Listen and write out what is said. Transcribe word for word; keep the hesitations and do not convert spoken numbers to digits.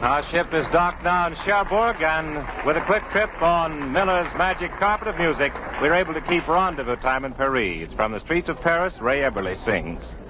Our ship is docked now in Cherbourg, and with a quick trip on Miller's Magic Carpet of Music, we're able to keep rendezvous time in Paris. It's from the streets of Paris, Ray Eberle sings.